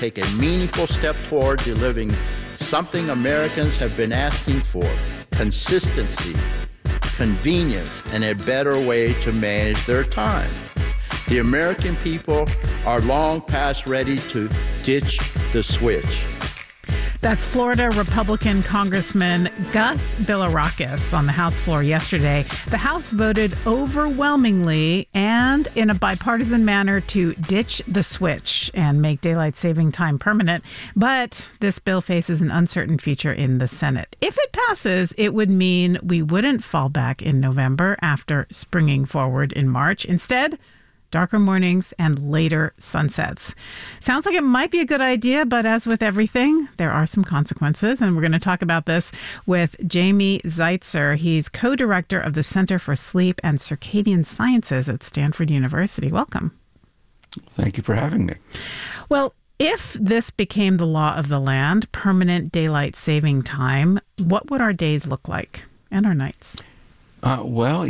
take a meaningful step toward delivering something Americans have been asking for: consistency, convenience, and a better way to manage their time. The American people are long past ready to ditch the switch. That's Florida Republican Congressman Gus Bilirakis on the House floor yesterday. The House voted overwhelmingly and in a bipartisan manner to ditch the switch and make daylight saving time permanent. But this bill faces an uncertain future in the Senate. If it passes, it would mean we wouldn't fall back in November after springing forward in March. Instead, darker mornings and later sunsets. Sounds like it might be a good idea, but as with everything, there are some consequences. And we're going to talk about this with Jamie Zeitzer. He's co-director of the Center for Sleep and Circadian Sciences at Stanford University. Welcome. Thank you for having me. Well, if this became the law of the land, permanent daylight saving time, what would our days look like and our nights? Well,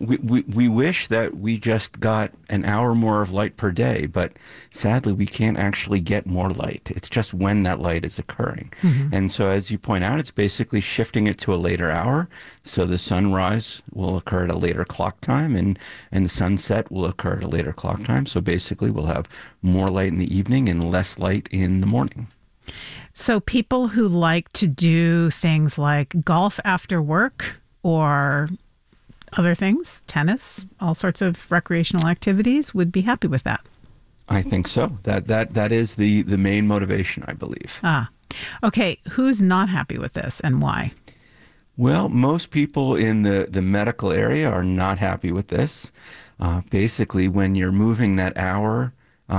we wish that we just got an hour more of light per day, but sadly we can't actually get more light. It's just when that light is occurring. Mm-hmm. And so as you point out, it's basically shifting it to a later hour. So the sunrise will occur at a later clock time and the sunset will occur at a later clock time. So basically we'll have more light in the evening and less light in the morning. So people who like to do things like golf after work or other things, tennis, all sorts of recreational activities, would be happy with that. I think so. That is the main motivation, I believe. Okay. Who's not happy with this and why? Well, most people in the medical area are not happy with this. Basically, when you're moving that hour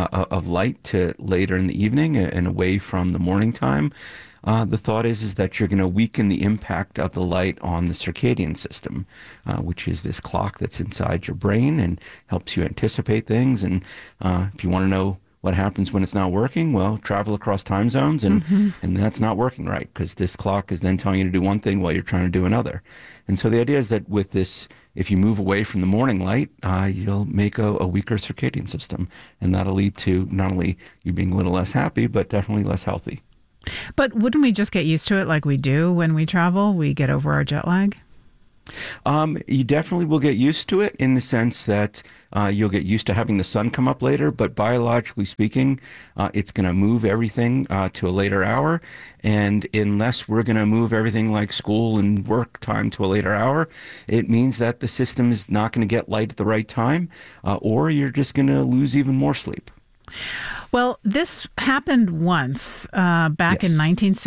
of light to later in the evening and away from the morning time, the thought is that you're going to weaken the impact of the light on the circadian system, which is this clock that's inside your brain and helps you anticipate things. And if you want to know what happens when it's not working, well, travel across time zones, and that's not working right because this clock is then telling you to do one thing while you're trying to do another. And so the idea is that with this, if you move away from the morning light, you'll make a weaker circadian system, and that'll lead to not only you being a little less happy, but definitely less healthy. But wouldn't we just get used to it like we do when we travel? We get over our jet lag? You definitely will get used to it in the sense that you'll get used to having the sun come up later, but biologically speaking, it's going to move everything to a later hour. And unless we're going to move everything like school and work time to a later hour, it means that the system is not going to get light at the right time, or you're just going to lose even more sleep. Well, this happened once back in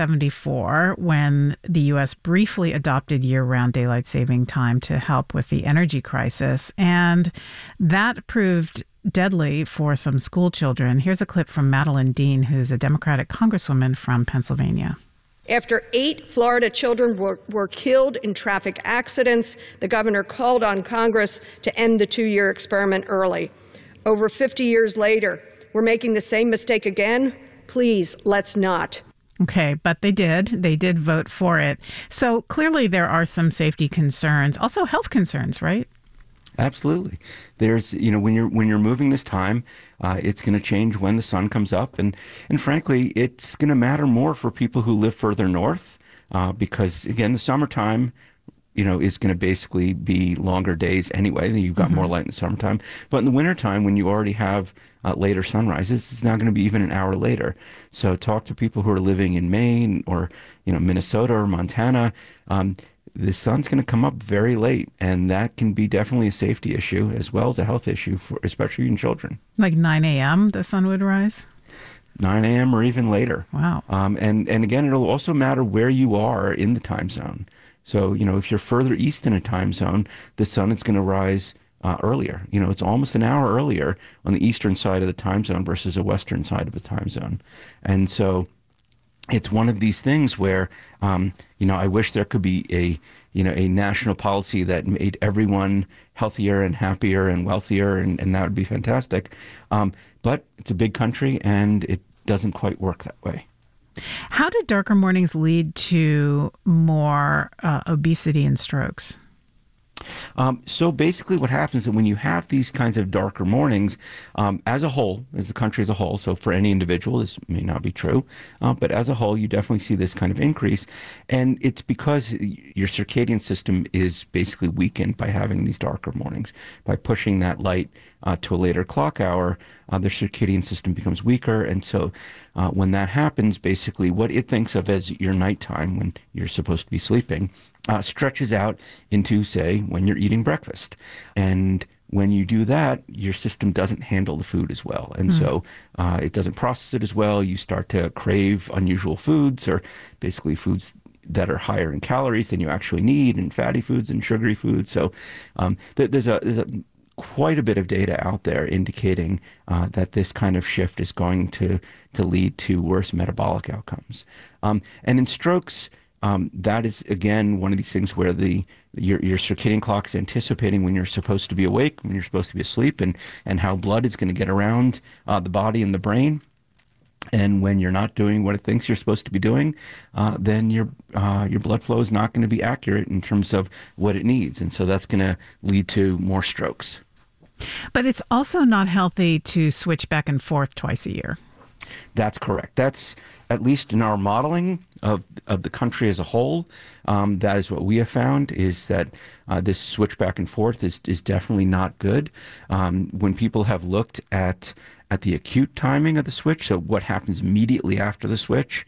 1974 when the U.S. briefly adopted year-round daylight saving time to help with the energy crisis. And that proved deadly for some school children. Here's a clip from Madeline Dean, who's a Democratic congresswoman from Pennsylvania. After 8 Florida children were killed in traffic accidents, the governor called on Congress to end the 2-year experiment early. Over 50 years later, we're making the same mistake again. Please, let's not. Okay, but they did. They did vote for it. So clearly there are some safety concerns, also health concerns, right? Absolutely. There's, when you're moving this time, it's going to change when the sun comes up. And frankly, it's going to matter more for people who live further north because, again, the summertime is going to basically be longer days anyway. You've got more light in the summertime. But in the wintertime, when you already have later sunrises, it's now going to be even an hour later. So talk to people who are living in Maine or, Minnesota or Montana. The sun's going to come up very late, and that can be definitely a safety issue as well as a health issue, for especially in children. Like 9 a.m. the sun would rise? 9 a.m. or even later. Wow. And again, it'll also matter where you are in the time zone. So, if you're further east in a time zone, the sun is going to rise earlier. It's almost an hour earlier on the eastern side of the time zone versus a western side of the time zone. And so it's one of these things where, I wish there could be a national policy that made everyone healthier and happier and wealthier, and that would be fantastic. But it's a big country, and it doesn't quite work that way. How do darker mornings lead to more obesity and strokes? So basically what happens is when you have these kinds of darker mornings, as a whole, as the country as a whole, so for any individual, this may not be true, but as a whole, you definitely see this kind of increase. And it's because your circadian system is basically weakened by having these darker mornings. By pushing that light to a later clock hour, their circadian system becomes weaker. And so when that happens, basically what it thinks of as your nighttime when you're supposed to be sleeping, stretches out into, say, when you're eating breakfast. And when you do that, your system doesn't handle the food as well. And so it doesn't process it as well. You start to crave unusual foods, or basically foods that are higher in calories than you actually need, and fatty foods and sugary foods. So there's quite a bit of data out there indicating that this kind of shift is going to lead to worse metabolic outcomes. And in strokes, that is, again, one of these things where your circadian clock is anticipating when you're supposed to be awake, when you're supposed to be asleep, and how blood is going to get around the body and the brain. And when you're not doing what it thinks you're supposed to be doing, then your blood flow is not going to be accurate in terms of what it needs. And so that's going to lead to more strokes. But it's also not healthy to switch back and forth twice a year. That's correct. That's, at least in our modeling of the country as a whole, that is what we have found, is that this switch back and forth is definitely not good. When people have looked at the acute timing of the switch, so what happens immediately after the switch,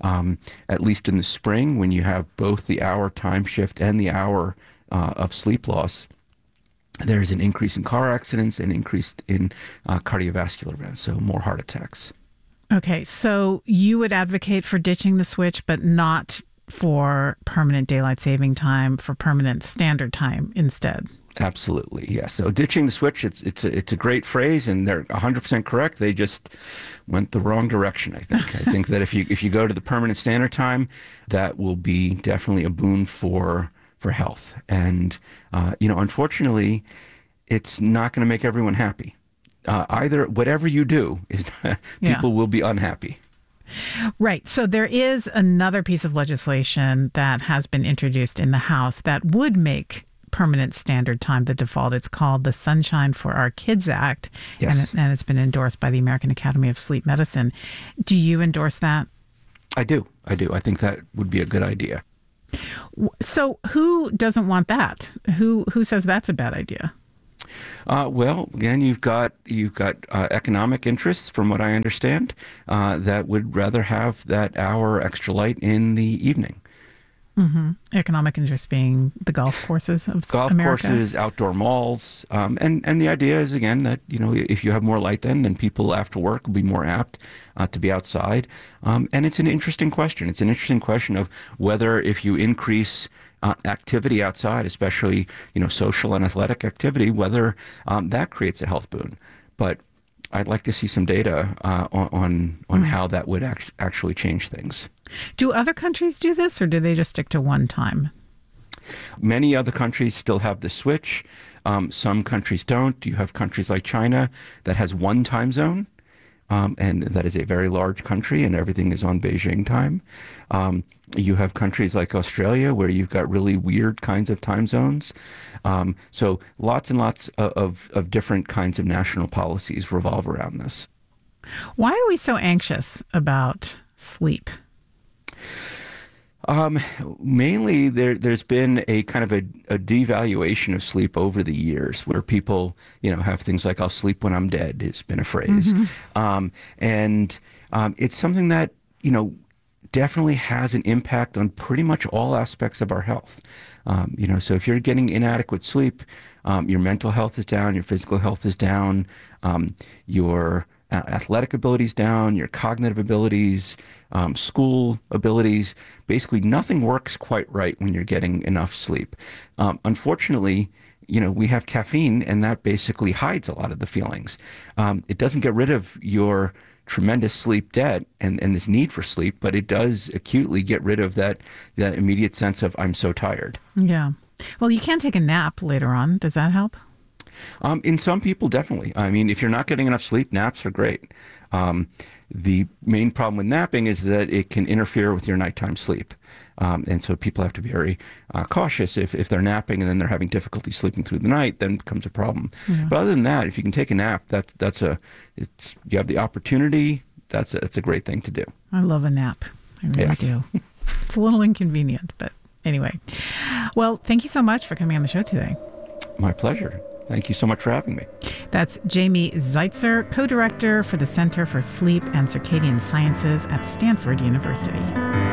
at least in the spring, when you have both the hour time shift and the hour of sleep loss, there's an increase in car accidents and increase in cardiovascular events, so more heart attacks. Okay, so you would advocate for ditching the switch, but not for permanent daylight saving time, for permanent standard time instead. Absolutely, yes. So ditching the switch, it's a great phrase, and they're 100% correct. They just went the wrong direction, I think. I think that if you go to the permanent standard time, that will be definitely a boon for health. And unfortunately, it's not going to make everyone happy. Either whatever you do, people will be unhappy. Right. So there is another piece of legislation that has been introduced in the House that would make permanent standard time the default. It's called the Sunshine for Our Kids Act. Yes. And it's been endorsed by the American Academy of Sleep Medicine. Do you endorse that? I do. I think that would be a good idea. So who doesn't want that? Who says that's a bad idea? Well, again, you've got economic interests, from what I understand, that would rather have that hour extra light in the evening. Mm-hmm. Economic interest being the golf courses of America. Golf courses, outdoor malls, and the idea is, again, that if you have more light, then people after work will be more apt to be outside. And it's an interesting question. It's an interesting question of whether, if you increase activity outside, especially social and athletic activity, whether that creates a health boon. But I'd like to see some data on how that would actually change things. Do other countries do this, or do they just stick to one time? Many other countries still have the switch. Some countries don't. You have countries like China that has one time zone, and that is a very large country, and everything is on Beijing time. You have countries like Australia where you've got really weird kinds of time zones. So lots and lots of different kinds of national policies revolve around this. Why are we so anxious about sleep? Mainly, there's been a kind of a devaluation of sleep over the years, where people, have things like "I'll sleep when I'm dead" has been a phrase, and it's something that definitely has an impact on pretty much all aspects of our health. So if you're getting inadequate sleep, your mental health is down, your physical health is down, your athletic abilities down, your cognitive abilities, school abilities. Basically, nothing works quite right when you're getting enough sleep. Unfortunately, we have caffeine, and that basically hides a lot of the feelings. It doesn't get rid of your tremendous sleep debt and this need for sleep, but it does acutely get rid of that immediate sense of "I'm so tired." Yeah. Well, you can take a nap later on. Does that help? In some people, definitely. I mean, if you're not getting enough sleep, naps are great. The main problem with napping is that it can interfere with your nighttime sleep. And so people have to be very cautious if they're napping and then they're having difficulty sleeping through the night, then it becomes a problem. Yeah. But other than that, if you can take a nap, you have the opportunity, that's a great thing to do. I love a nap. I really do. It's a little inconvenient, but anyway. Well, thank you so much for coming on the show today. My pleasure. Thank you so much for having me. That's Jamie Zeitzer, co-director for the Center for Sleep and Circadian Sciences at Stanford University.